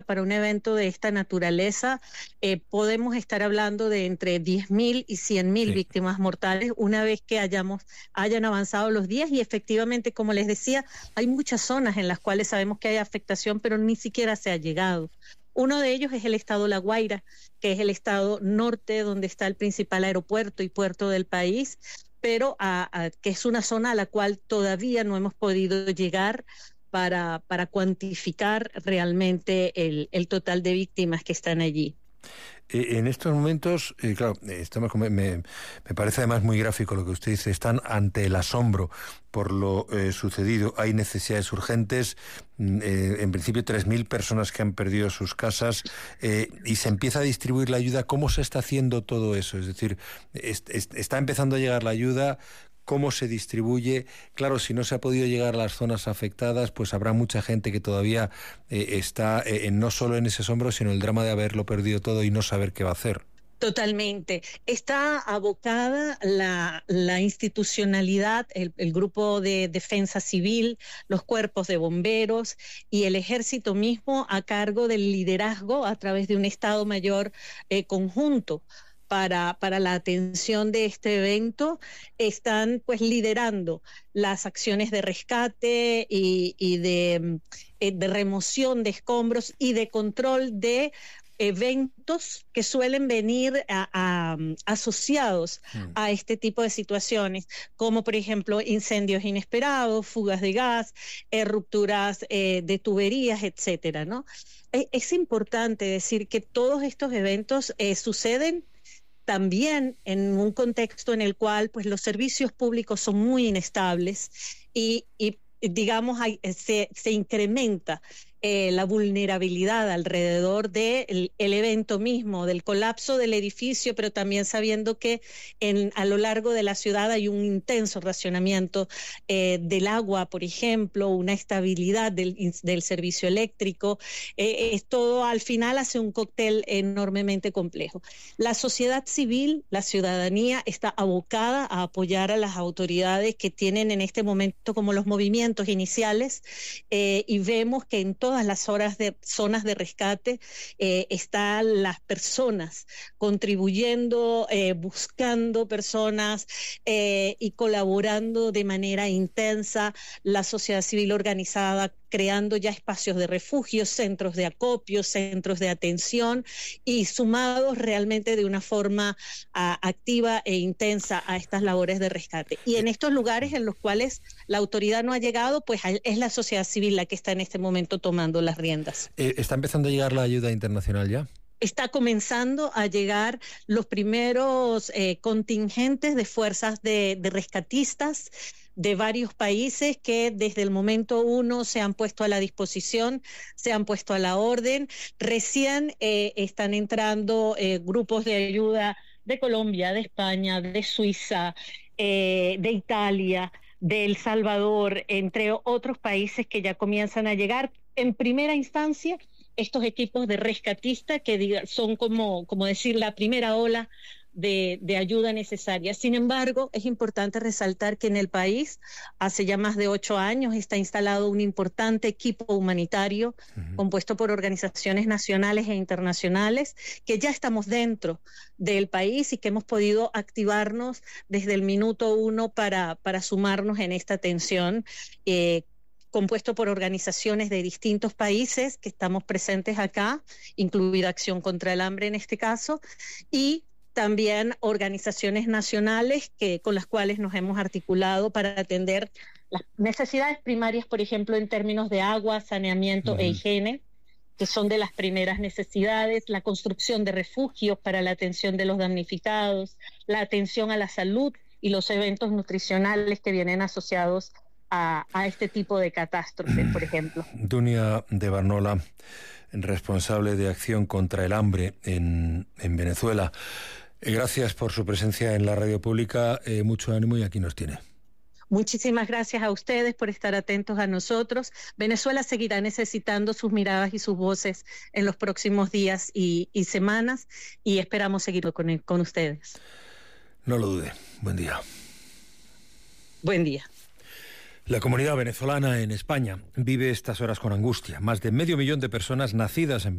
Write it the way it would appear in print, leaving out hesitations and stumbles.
para un evento de esta naturaleza, podemos estar hablando de entre 10.000 y 100.000 víctimas mortales una vez que hayan avanzado los días. Y efectivamente, como les decía, hay muchas zonas en las cuales sabemos que hay afectación, pero ni siquiera se ha llegado. Uno de ellos es el estado La Guaira, que es el estado norte donde está el principal aeropuerto y puerto del país, pero que es una zona a la cual todavía no hemos podido llegar para cuantificar realmente el total de víctimas que están allí. En estos momentos, claro, me parece además muy gráfico lo que usted dice, están ante el asombro por lo sucedido. Hay necesidades urgentes, en principio 3.000 personas que han perdido sus casas, y se empieza a distribuir la ayuda. ¿Cómo se está haciendo todo eso? Es decir, está empezando a llegar la ayuda. ¿Cómo se distribuye? Claro, si no se ha podido llegar a las zonas afectadas, pues habrá mucha gente que todavía está no solo en ese asombro, sino el drama de haberlo perdido todo y no saber qué va a hacer. Totalmente. Está abocada la institucionalidad, el grupo de defensa civil, los cuerpos de bomberos y el ejército mismo a cargo del liderazgo a través de un Estado Mayor conjunto. Para la atención de este evento, están pues liderando las acciones de rescate y de remoción de escombros y de control de eventos que suelen venir asociados a este tipo de situaciones, como por ejemplo incendios inesperados, fugas de gas, rupturas de tuberías, etcétera, ¿no? Es importante decir que todos estos eventos suceden también en un contexto en el cual pues, los servicios públicos son muy inestables y digamos, se incrementa la vulnerabilidad alrededor del evento mismo, del colapso del edificio, pero también sabiendo que a lo largo de la ciudad hay un intenso racionamiento del agua, por ejemplo, una estabilidad del servicio eléctrico. Todo al final hace un cóctel enormemente complejo. La sociedad civil, la ciudadanía, está abocada a apoyar a las autoridades que tienen en este momento como los movimientos iniciales, y vemos que en todas las zonas de rescate están las personas contribuyendo, buscando personas y colaborando de manera intensa, la sociedad civil organizada creando ya espacios de refugio, centros de acopio, centros de atención y sumados realmente de una forma activa e intensa a estas labores de rescate. Y en estos lugares en los cuales la autoridad no ha llegado, pues es la sociedad civil la que está en este momento tomando las riendas. ¿Está empezando a llegar la ayuda internacional ya? Está comenzando a llegar los primeros contingentes de fuerzas de rescatistas de varios países que desde el momento uno se han puesto a la disposición, se han puesto a la orden. Recién están entrando grupos de ayuda de Colombia, de España, de Suiza, de Italia, de El Salvador, entre otros países que ya comienzan a llegar. En primera instancia, estos equipos de rescatistas que son como decir la primera ola de ayuda necesaria. Sin embargo, es importante resaltar que en el país hace ya más de 8 años está instalado un importante equipo humanitario compuesto por organizaciones nacionales e internacionales que ya estamos dentro del país y que hemos podido activarnos desde el minuto 1 para sumarnos en esta atención, compuesto por organizaciones de distintos países que estamos presentes acá, incluida Acción contra el Hambre en este caso, y también organizaciones nacionales con las cuales nos hemos articulado para atender las necesidades primarias, por ejemplo, en términos de agua, saneamiento e higiene, que son de las primeras necesidades, la construcción de refugios para la atención de los damnificados, la atención a la salud y los eventos nutricionales que vienen asociados a este tipo de catástrofes, por ejemplo. Dunia de Barnola, responsable de Acción contra el Hambre en Venezuela. Gracias por su presencia en la radio pública, mucho ánimo y aquí nos tiene. Muchísimas gracias a ustedes por estar atentos a nosotros. Venezuela seguirá necesitando sus miradas y sus voces en los próximos días y semanas y esperamos seguir con ustedes. No lo dude. Buen día. Buen día. La comunidad venezolana en España vive estas horas con angustia. Más de 500.000 de personas nacidas en